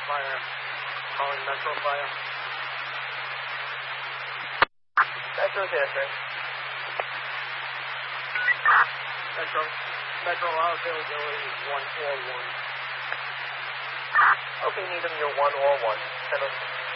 Fire. Calling Metro Fire. Metro's answering. Metro, our availability is 141. Okay, Needham, you're 1 or 1. Send us